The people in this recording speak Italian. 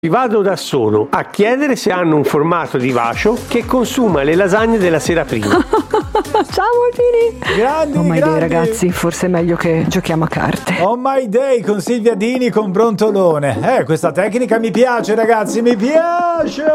Vado da solo a chiedere se hanno un formato di Vacio che consuma le lasagne della sera prima. Ciao Volpini! Grandi, Oh my grandi. day, ragazzi, forse è meglio che giochiamo a carte. Oh my day con Silvia Dini con Brontolone. Questa tecnica mi piace, ragazzi, mi piace!